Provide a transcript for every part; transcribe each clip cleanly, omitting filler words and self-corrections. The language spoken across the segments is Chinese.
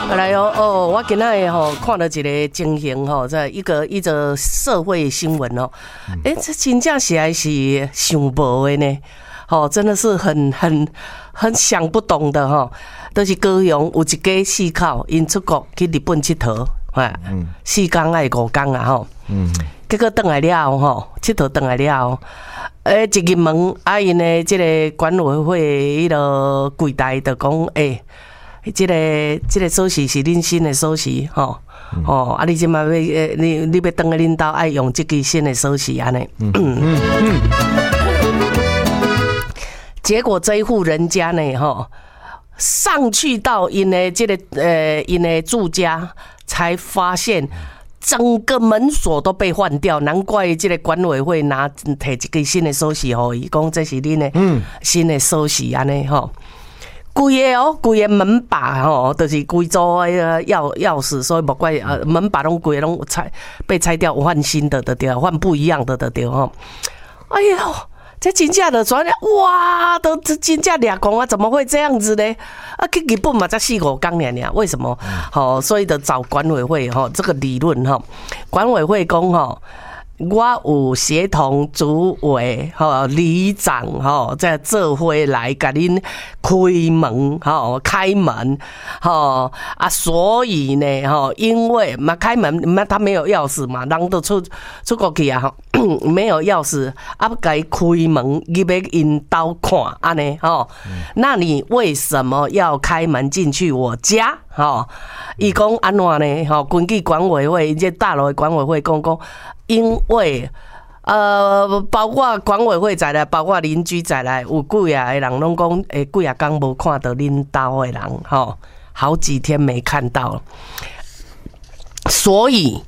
来哦，我今仔吼看到一个情形吼，在一个社会新闻哦，这真正是还是想无的呢，吼，真的是很想不懂的吼，都是高雄有一家四口因出国去日本佚佗，4天还是5天啊吼，结果回来了吼，佚佗回来了。一入门，因的这个管委会迄个柜台就讲，这个锁匙是恁新的锁匙，吼，你即马要你要登个恁兜爱用这个新的锁匙安尼。结果这一户人家呢，上去到因的这个因的住家，才发现。整个门锁都被换掉，难怪这个管委会摕一个新的锁匙吼，伊讲这是恁的新的锁匙安尼吼。规个门把吼，就是规组的钥匙，所以莫怪门把规个拢被拆掉，换新的对，换不一样的对吼。哎呦！这真正的转哇，都真正俩公啊，怎么会这样子呢？去日本嘛才4-5天呢，为什么？所以就找管委会这个理论管委会讲我有协同主委里长在做伙来给恁开门所以呢因为开门他没有钥匙嘛，人都出国去啊没有钥匙给开门入去因兜看安尼那你为什么要开门进去我家伊讲安怎呢根据管委会这大楼的管委会讲因为包括管委会在内，包括邻居在内，有几啊个人拢讲，几啊天无看到恁兜的人，好几天没看到，所以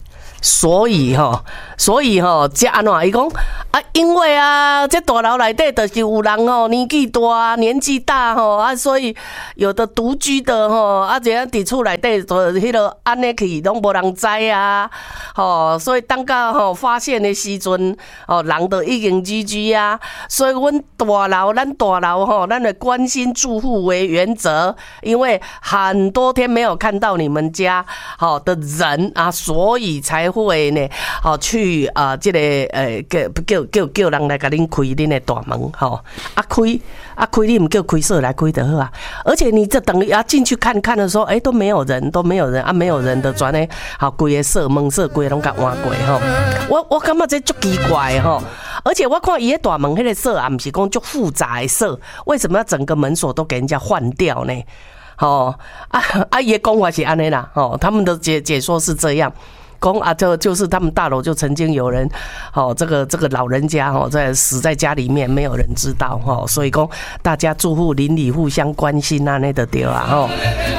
这安怎伊讲因为这大楼内底就是有人年纪大，年纪大所以有的独居的这样伫厝内底就迄个安尼去拢无人知所以当到发现的时阵人都已经居所以咱大楼咱的关心住户为原则，因为很多天没有看到你们家的人所以才会呢去这个叫人来给恁开恁的大门开你唔叫开锁来开就好啊，而且你这等于进去看的时候都没有人没有人的转呢规个锁门锁规个拢甲换过我感觉这足奇怪而且我看伊的大门迄个锁也不是讲足复杂的锁，为什么要整个门锁都给人家换掉呢？伊的讲法是安尼啦他们的解说是这样。讲就是他们大楼就曾经有人，这个老人家死在家里面，没有人知道所以讲大家住户邻里互相关心那就对啊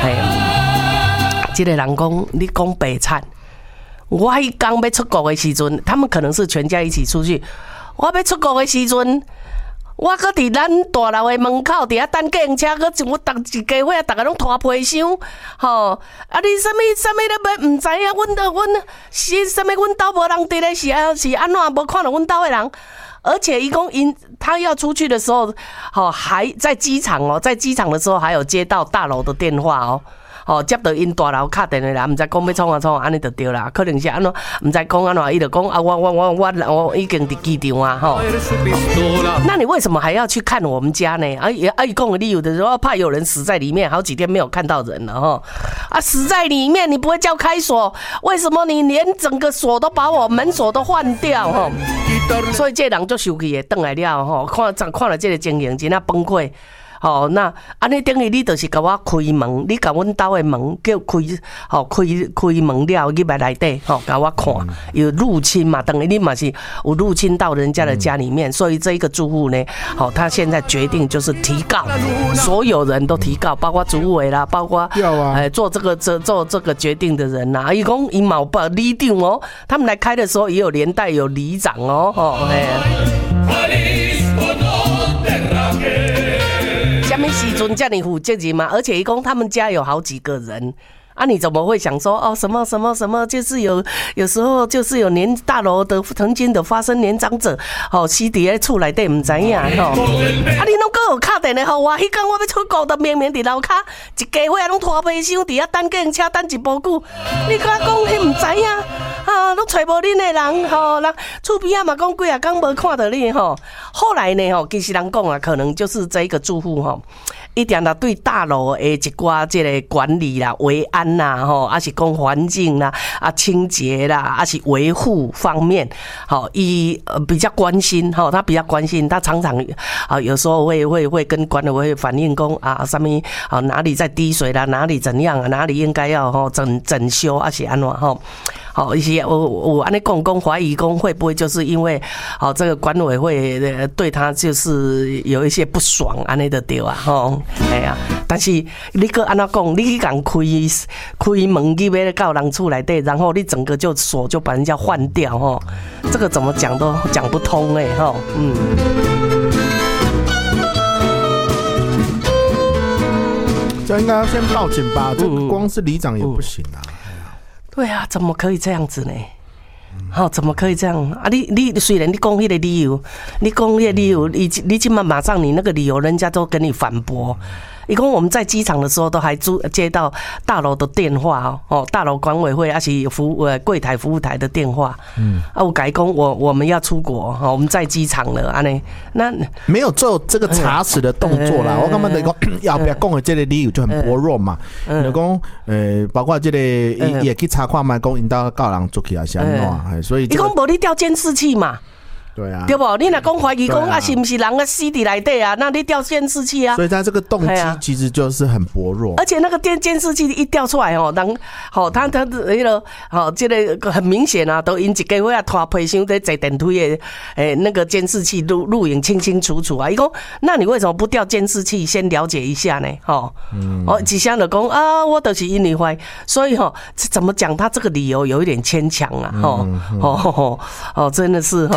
这个人讲你讲白惨，我迄天要出国的时阵，他们可能是全家一起出去，我要出国的时阵。我搁伫咱大楼的门口，伫遐等计程车，搁我一家伙大家拢拖皮箱，你什么都唔知影，阮是什么？阮兜无人伫咧，是安怎无看到阮兜的人？而且伊讲他要出去的时候，还在机场在机场的时候还有接到大楼的电话接到因大楼敲电话啦，唔知讲要创安尼就对啦，可能是安怎，唔知讲安怎，伊就讲我已经伫机场那你为什么还要去看我们家呢？伊讲的理由就是说怕有人死在里面，好几天没有看到人了死在里面你不会叫开锁，为什么你连整个锁都把我门锁都换掉所以这人就生气的，回来了看了这个情形，真的崩溃。那安尼等于你就是甲我开门，你甲阮兜的门叫开门了，入来内底甲我看，有入侵嘛，等于你嘛是有入侵到人家的家里面，所以这一个住户呢，他现在决定就是提告，所有人都提告，包括主委啦，包括做这个决定的人啦，伊讲伊嘛有里长他们来开的时候也有连带有里长什么时阵这么负责任嘛？而且伊讲他们家有好几个人啊，你怎么会想说哦什么什么什么？就是有时候就是有大楼的曾经的发生年长者哦，死伫咧厝内底唔知影吼。啊，你拢搁有敲电话互我，迄天我要出国的，明明伫楼骹一家伙拢拖皮箱伫遐等计程车等一步久，你甲我讲迄唔知影啊，拢找无恁的人吼，人厝边仔嘛讲几啊工无看到你吼。后来呢吼，其实人讲啊，可能就是这一个住户吼。一定啦，对大楼的一寡这个管理啦、维安啦，吼，还是讲环境啦、啊清洁啦，还是维护方面，好，比较关心，吼，他比较关心，他常常啊有时候会跟管委会反映讲啊，什么啊哪里在滴水啦，哪里怎样啊，哪里应该要吼整修，还是安怎吼。好，一些我安尼讲怀疑讲会不会就是因为好这个管委会对他就是有一些不爽安尼的对啊吼，哎呀，但是你个安怎讲，你去讲开门去要到人厝内底，然后你整个就锁就把人家换掉吼，这个怎么讲都讲不通哎吼， 这应该要先报警吧？这个光是里长也不行啊。 对啊，怎么可以这样子呢？好，怎么可以这样啊？你虽然你讲那个理由，你讲那个理由，你今晚马上你那个理由，人家都跟你反驳。一共我们在机场的时候都还接到大楼的电话哦，大楼管委会还是柜台服务台的电话，我改工我们要出国我们在机场了安尼，那没有做这个查实的动作啦。我刚刚在讲要不要讲的这个理由就很薄弱嘛，就讲包括这个也去查看嘛，讲引导告人出去还是安怎，所以你讲无你调监视器嘛？ 对啊， 对不？你若讲怀疑讲啊，是不是人啊死伫内底啊？那你调监视器啊？ 所以他这个动机其实就是很薄弱， 而且那个监视器一调出来哦，人好，他那个好，这个很明显啊，都因一家伙啊拖皮箱在坐电梯的，那个监视器录影清清楚楚啊。伊讲，那你为什么不调监视器先了解一下呢？哦，一下就讲啊，我就是因为怀，所以怎么讲？他这个理由有一点牵强啊，真的是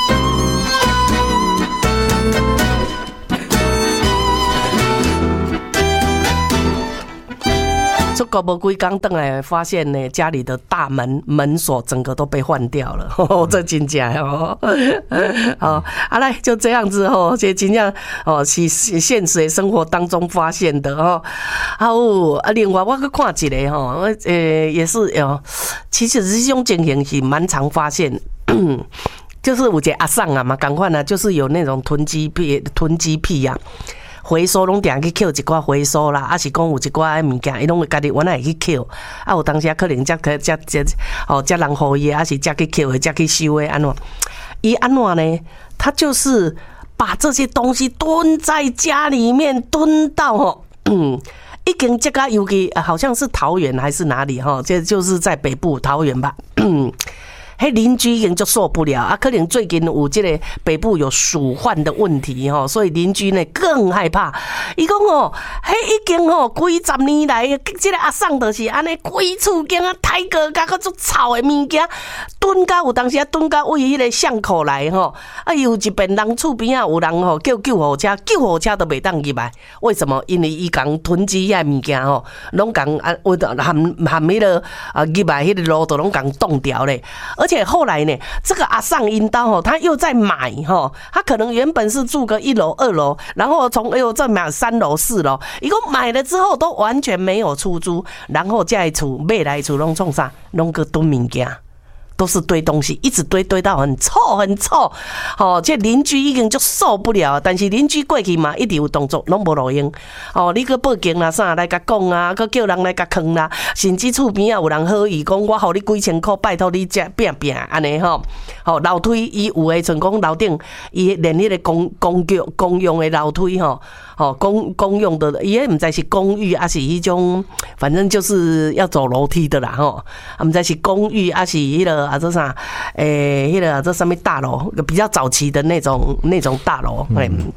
出国无几天回来，发现呢家里的大门锁整个都被换掉了，这真假哦。好，来就这样子哦，这真正哦是现实生活当中发现的哦。好，另外我去看一个哈，也是其实这种情形是蛮常发现。就是有一个阿桑啊嘛，赶快呢，就是有那种囤积癖啊，回收拢定去捡一寡回收啦，还是讲有一寡物件，伊拢会家己原来会去捡，有当时可能才人互伊，还是才去捡的，才去收的安怎？伊安怎呢？他就是把这些东西蹲在家里面，蹲到已经这个尤其好像是桃园还是哪里这就是在北部桃园吧。迄邻居已经就受不了啊！可能最近有这个北部有鼠患的问题所以邻居呢更害怕。伊讲迄已经几十年来，这个阿桑就是安尼，规厝间啊，抬个甲个足臭的物件，蹲到有当时蹲到为迄个巷口来有一边人厝边啊有人叫救护车，救护车都袂当入来。为什么？因为伊讲囤积遐物件拢讲为含迄个入来迄个路都拢讲冻掉咧。而且后来呢，这个阿桑因刀他又在买他可能原本是住个1楼2楼，然后又再买3楼4楼，一共买了之后都完全没有出租，然后这厝买来厝拢创啥，拢个囤物件。都是堆东西，一直堆到很臭很臭，这邻居已经就受不了，但是邻居过去嘛，一直有动作，拢无路用。你去报警啦，啥来甲讲啊，去叫人来甲坑啦，甚至厝边啊有人好意讲，我互你几千块，拜托你才拼安尼楼梯伊有诶，像讲楼顶伊连迄个公用的楼梯公用的，伊迄唔知是公寓还是迄种，反正就是要走楼梯的啦唔知是公寓还是迄个这啥迄个这上面大楼比较早期的那种大楼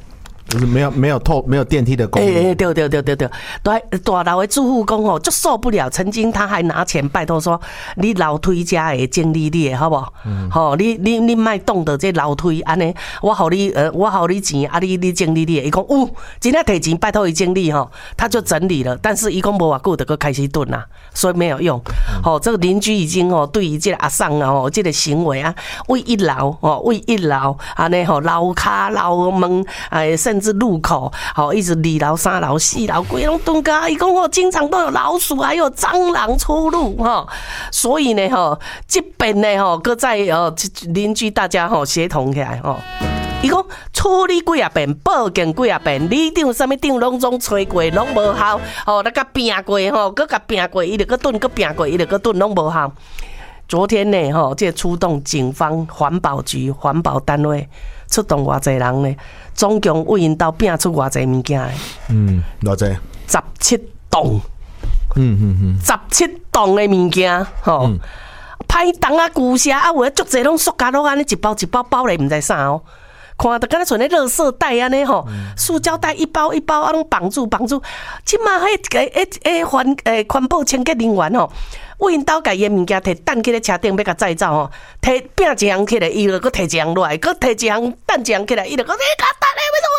就是没有电梯的功能。 对，大楼的住户讲吼，就受不了。曾经他还拿钱拜托说，你楼梯家的整理你的好不好？吼，你卖动的这楼梯安尼，我好你钱啊，你整理你的。伊讲真正摕钱拜托伊整理吼，他就整理了。但是伊讲无偌久就开始蹲啦，所以没有用。吼，这个邻居已经对于这个阿桑啊这个行为啊，为一楼安尼吼，楼骹楼门甚至路口一直2楼3楼4楼规拢蹲甲，伊讲经常都有老鼠还有蟑螂出入所以呢这边呢搁在邻居大家协同起来伊讲处理几啊遍，报警几啊遍，里长啥物长拢总吹过，拢无效。那甲拼过搁甲拼过，伊就搁蹲，搁拼过，伊就搁蹲，拢无效。昨天呢这出动警方、环保局、环保单位出动偌济人呢，总共为因兜拼出偌济物件的。 偌济 ？17栋。17栋的物件歹重啊，旧车啊，有诶足济拢塑胶拢安尼一包一包包咧，毋知啥看得敢若像咧垃圾袋安尼塑胶袋一包一包啊，拢绑住。即马环保清洁人员为因兜家伊诶物件摕等起咧车顶要甲载走摕拼一项起来，伊就搁摕一项落来，搁摕一项等一项起来，伊就搁你甲等咧，要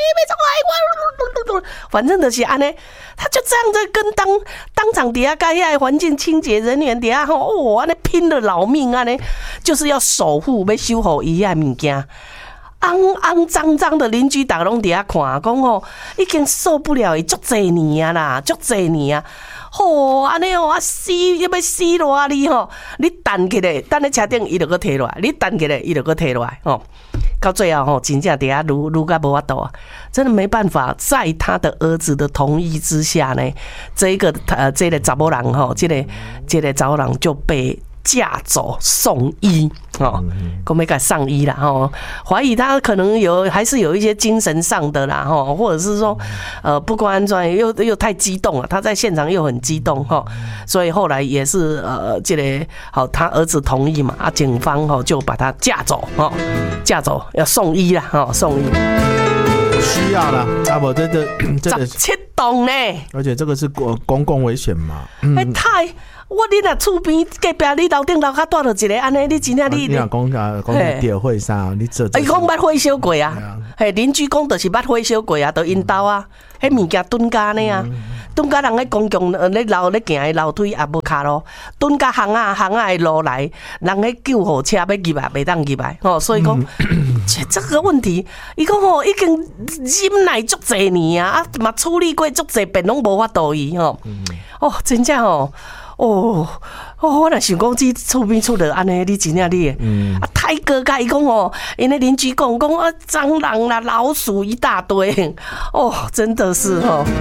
从我反正就是安尼，他就这样在跟当场底下甲遐环境清洁人员底下安尼拼了老命安尼，就是要守护要守护伊遐物件。肮脏的邻居大家拢伫遐看，讲已经受不了伊足侪年啊啦，足侪年啊！安尼啊死要死落你你等起来，等咧车顶伊就搁摕落来，你等起来伊就搁摕落来到最后真正底下愈甲无法度啊！真的没办法，在他的儿子的同意之下呢，这个查某人这个查某人就被架走送医讲要给上医啦怀疑他可能还是有一些精神上的啦或者是说不管怎样又太激动了，他在现场又很激动所以后来也是这个他儿子同意嘛警方就把他架走要送医啦送医需要啦不这 17栋呢， 而且这个是公共危险嘛你若厝边隔壁，你楼顶楼骹住着一个安尼，你真正你若讲地会啥，你做伊讲捌火烧过啊，邻居讲就是捌火烧过啊，就因兜啊，迄物件蹲甲安尼啊，蹲甲人咧公共咧行的楼梯也无骹路，蹲甲巷的路来，人咧救护车要入来，袂当入来所以讲这个问题，伊讲已经忍耐足侪年啊，嘛处理过足侪遍，拢无法度伊真正我若想讲这厝边出了安尼，你真正你太哥甲伊讲因为邻居讲蟑螂啦、老鼠一大堆真的是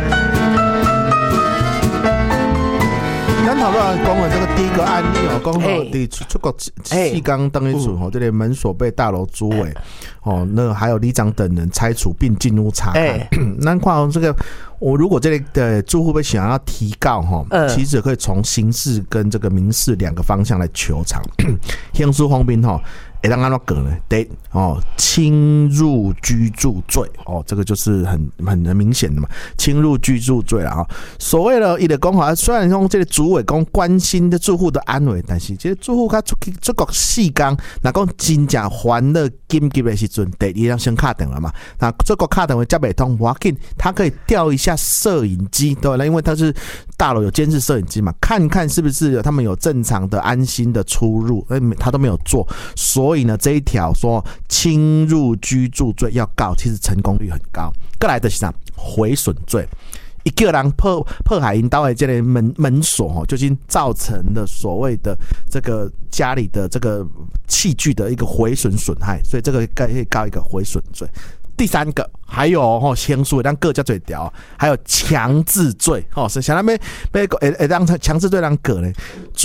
咱头先讲的这个第一个案例讲伫出国4天等于处这个门锁被大楼租委那还有里长等人拆除并进屋查看。咱看这个，如果这里的住户被想要提告其实可以从刑事跟这个民事2个方向来求偿。刑事方面会当安怎讲呢？第一侵入居住罪这个就是很明显的嘛，侵入居住罪啦所谓的伊就讲虽然说这个主委讲关心的住户的安危，但是这个住户他出国4天，那讲真正还了紧急的时阵，第一要先卡电了嘛。那出国卡电话接不通，我紧他可以调一下摄影机，对吧？因为他是大楼有监视摄影机嘛，看看是不是他们有正常的安心的出入，他都没有做，所以呢这一条说侵入居住罪要告，其实成功率很高。再来的是啥？毁损罪。一个人破坏因家的这个门锁就已经造成了所谓的这个家里的这个器具的一个毁损损害，所以这个可以告一个毁损罪。第3个还有刑诉让各家罪还有强制罪是想要让强制罪让个呢，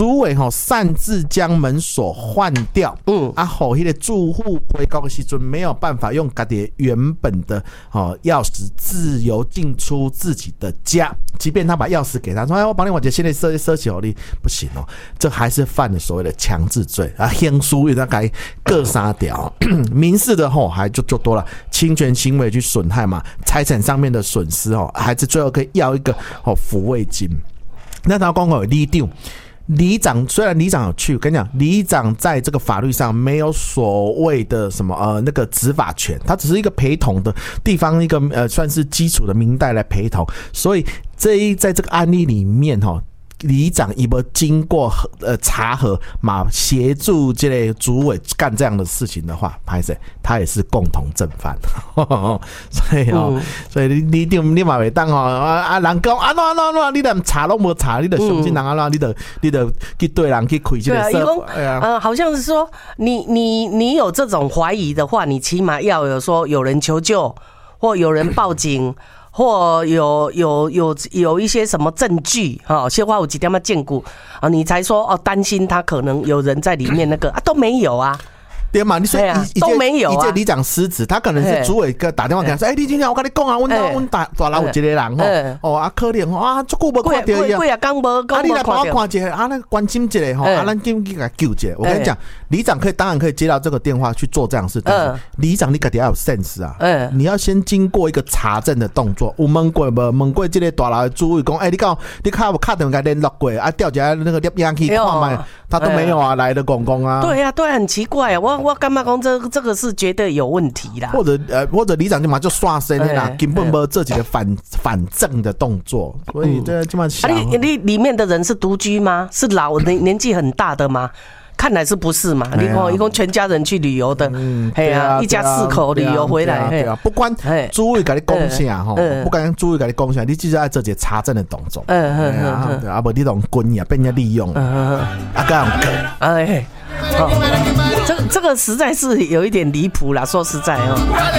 主委擅自将门锁换掉，后那个住户回高的时阵没有办法用自己原本的钥匙自由进出自己的家，即便他把钥匙给他说，我帮你把这现在设起好你不行这还是犯了所谓的强制罪啊，刑事也大概各3条，民事的还就多了，侵权行为去损害嘛，财产上面的损失还是最后可以要一个抚慰金。那他刚好里长虽然里长有去，跟你讲，里长在这个法律上没有所谓的什么那个执法权，他只是一个陪同的地方一个算是基础的民代来陪同，所以在这个案例里面里长有没有经过查核嘛，协助这类主委干这样的事情的话，拍摄他也是共同正犯，所以你嘛袂当人讲你都查都没查，你都相信人你都去对人去开这个社，好像是说你有这种怀疑的话，你起码要有说有人求救或有人报警。或有一些什么证据先花有几点嘛见骨你才说担心他可能有人在里面那个都没有啊。 对嘛？你说都没有啊？ 这里长失职，他可能是主委打电话给他说：“你今天我跟你讲啊，我大楼有一个人可怜足久无看到伊几啊天无看到， 你来帮我看一下那关心一下咱紧去给他救一下。我跟你讲，里长当然可以接到这个电话去做这样的事，但是里长你自己要有 sense 啊，你要先经过一个查证的动作。有问过无？问过这个大楼的主委讲，你看我打电话联络过调一下那个摄影机看卖，他都没有啊，来的公公啊。 对啊，对，很奇怪啊，我干嘛讲这个是绝对有问题啦？ 或者里长就刷身啦，根本没这几个反正的动作，所以这么想。 你里面的人是独居吗？是年纪很大的吗？看来是不是嘛？你看，一共全家人去旅游的，一家4口旅游回来， 不管主委跟你讲啥不管主委跟你讲啥，你至少要做一个查证的动作，不你当军也被人家利用，这个实在是有一点离谱啦，说实在